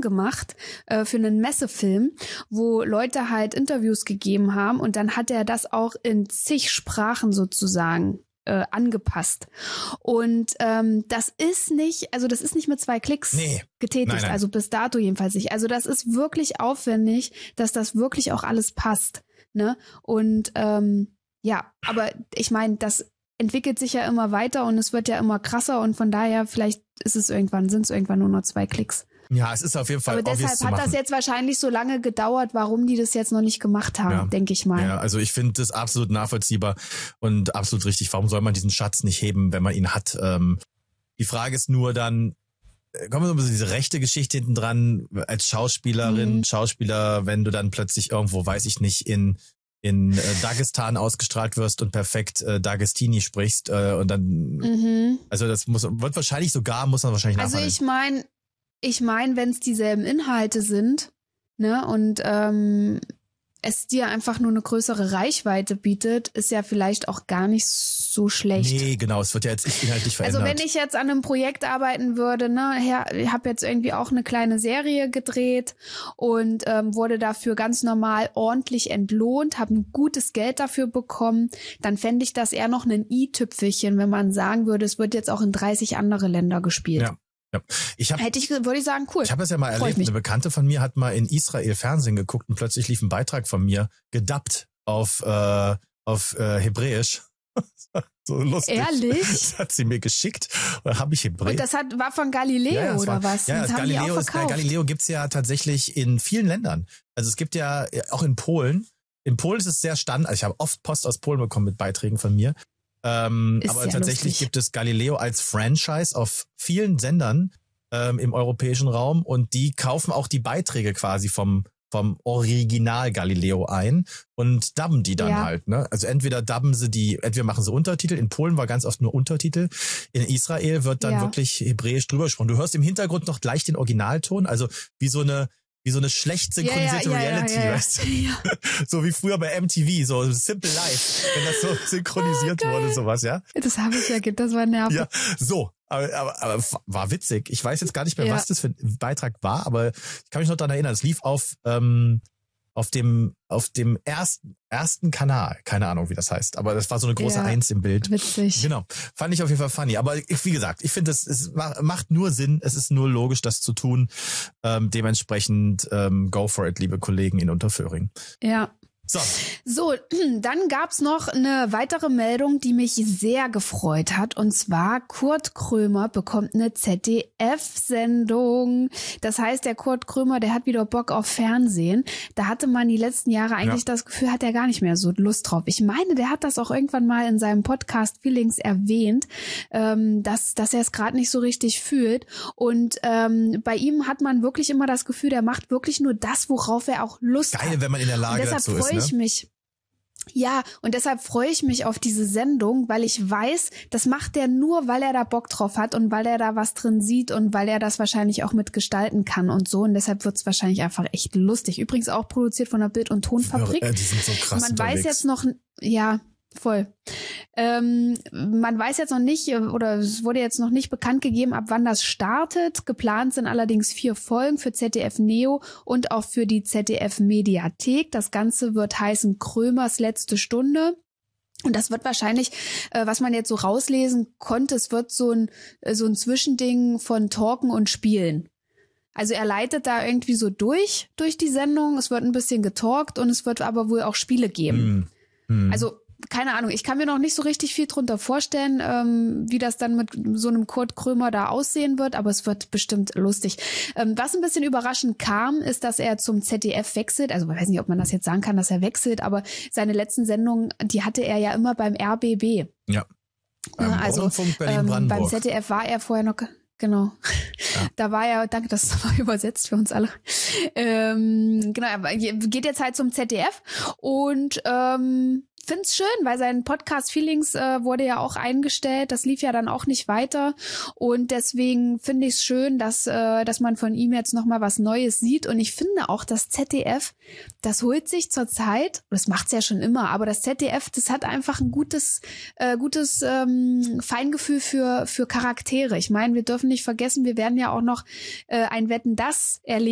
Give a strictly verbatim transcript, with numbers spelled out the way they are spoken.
gemacht äh, für einen Messefilm, wo Leute halt Interviews gegeben haben und dann hat er das auch in zig Sprachen sozusagen äh, angepasst. Und ähm, das ist nicht, also das ist nicht mit zwei Klicks nee. getätigt, nein, nein. also bis dato jedenfalls nicht. Also das ist wirklich aufwendig, dass das wirklich auch alles passt. Ne? Und ähm, ja, aber ich meine, das entwickelt sich ja immer weiter und es wird ja immer krasser und von daher vielleicht ist es irgendwann, sind es irgendwann nur noch zwei Klicks. Ja, es ist auf jeden Fall aber deshalb hat das jetzt wahrscheinlich so lange gedauert, warum die das jetzt noch nicht gemacht haben, ja. denke ich mal. Ja, also ich finde das absolut nachvollziehbar und absolut richtig. Warum soll man diesen Schatz nicht heben, wenn man ihn hat? Ähm, die Frage ist nur dann, kommen wir so ein bisschen diese rechte Geschichte hinten dran, als Schauspielerin, mhm. Schauspieler, wenn du dann plötzlich irgendwo, weiß ich nicht, in in äh, Dagestan ausgestrahlt wirst und perfekt äh, Dagestini sprichst äh, und dann, mhm. also das muss wird wahrscheinlich sogar, muss man wahrscheinlich nachholen. Also ich meine, ich meine, wenn es dieselben Inhalte sind, ne, und ähm, es dir einfach nur eine größere Reichweite bietet, ist ja vielleicht auch gar nicht so schlecht. Nee, genau, es wird ja jetzt inhaltlich verändert. Also wenn ich jetzt an einem Projekt arbeiten würde, ne, ich habe jetzt irgendwie auch eine kleine Serie gedreht und ähm, wurde dafür ganz normal ordentlich entlohnt, habe ein gutes Geld dafür bekommen, dann fände ich das eher noch ein i-Tüpfelchen, wenn man sagen würde, es wird jetzt auch in dreißig andere Länder gespielt. Ja. Ja. Ich hab, Hätte ich, würde ich sagen, cool. Ich habe das ja mal erlebt. Eine Bekannte von mir hat mal in Israel Fernsehen geguckt und plötzlich lief ein Beitrag von mir gedubbt auf äh, auf äh, Hebräisch. So lustig. Ehrlich? Das hat sie mir geschickt. Oder habe ich Hebräisch? Und das hat war von Galileo ja, ja, oder war, was? Ja, das Galileo, ist, äh, Galileo gibt's ja tatsächlich in vielen Ländern. Also es gibt ja auch in Polen. In Polen ist es sehr standard. Also ich habe oft Post aus Polen bekommen mit Beiträgen von mir. Ähm, aber tatsächlich lustig. Gibt es Galileo als Franchise auf vielen Sendern ähm, im europäischen Raum und die kaufen auch die Beiträge quasi vom vom Original Galileo ein und dubben die dann ja. halt. Ne? Also entweder dubben sie die, entweder machen sie Untertitel. In Polen war ganz oft nur Untertitel. In Israel wird dann ja. wirklich hebräisch drüber gesprochen. Du hörst im Hintergrund noch gleich den Originalton, also wie so eine wie so eine schlecht synchronisierte ja, ja, Reality, ja, ja, ja. weißt du? Ja. So wie früher bei M T V, so Simple Life, wenn das so synchronisiert oh, wurde, sowas, ja? Das habe ich ja, das war nervig. Ja, so, aber, aber, aber war witzig. Ich weiß jetzt gar nicht mehr, ja. was das für ein Beitrag war, aber ich kann mich noch daran erinnern, es lief auf ähm, auf dem auf dem ersten ersten Kanal, keine Ahnung, wie das heißt, aber das war so eine große ja, Eins im Bild. Witzig. Genau, fand ich auf jeden Fall funny. Aber ich, wie gesagt, ich finde, es, es macht nur Sinn, es ist nur logisch, das zu tun. Ähm, dementsprechend ähm, go for it, liebe Kollegen in Unterföhring. Ja. So. So, dann gab's noch eine weitere Meldung, die mich sehr gefreut hat. Und zwar Kurt Krömer bekommt eine Z D F-Sendung. Das heißt, der Kurt Krömer, der hat wieder Bock auf Fernsehen. Da hatte man die letzten Jahre eigentlich ja. das Gefühl, hat er gar nicht mehr so Lust drauf. Ich meine, der hat das auch irgendwann mal in seinem Podcast Feelings erwähnt, ähm, dass, dass er es gerade nicht so richtig fühlt. Und ähm, bei ihm hat man wirklich immer das Gefühl, der macht wirklich nur das, worauf er auch Lust Geil, hat. wenn man in der Lage dazu ist, ne? Ich mich. Ja, und deshalb freue ich mich auf diese Sendung, weil ich weiß, das macht er nur, weil er da Bock drauf hat und weil er da was drin sieht und weil er das wahrscheinlich auch mitgestalten kann und so. Und deshalb wird's wahrscheinlich einfach echt lustig. Übrigens auch produziert von der Bild- und Tonfabrik. Ja, die sind so krass Man unterwegs. weiß jetzt noch, ja, voll. Ähm, man weiß jetzt noch nicht, oder es wurde jetzt noch nicht bekannt gegeben, ab wann das startet. Geplant sind allerdings vier Folgen für Z D F Neo und auch für die Z D F Mediathek. Das Ganze wird heißen Krömers letzte Stunde. Und das wird wahrscheinlich, äh, was man jetzt so rauslesen konnte, es wird so ein, so ein Zwischending von Talken und Spielen. Also er leitet da irgendwie so durch, durch die Sendung. Es wird ein bisschen getalkt und es wird aber wohl auch Spiele geben. Mm. Mm. Also keine Ahnung, ich kann mir noch nicht so richtig viel drunter vorstellen, ähm, wie das dann mit so einem Kurt Krömer da aussehen wird, aber es wird bestimmt lustig. Ähm, was ein bisschen überraschend kam, ist, dass er zum Z D F wechselt. Also ich weiß nicht, ob man das jetzt sagen kann, dass er wechselt, aber seine letzten Sendungen, die hatte er ja immer beim R B B. Ja. ja also ähm, beim Z D F war er vorher noch... Genau. Ja. Da war er, danke, das war übersetzt für uns alle. Ähm, genau, er geht jetzt halt zum Z D F und ähm, find's schön, weil sein Podcast Feelings äh, wurde ja auch eingestellt. Das lief ja dann auch nicht weiter und deswegen finde ich es schön, dass äh, dass man von ihm jetzt noch mal was Neues sieht und ich finde auch das Z D F, das holt sich zur Zeit, das macht's ja schon immer, aber das Z D F, das hat einfach ein gutes äh, gutes ähm, Feingefühl für für Charaktere. Ich meine, wir dürfen nicht vergessen, wir werden ja auch noch äh, ein Wetten, dass erleben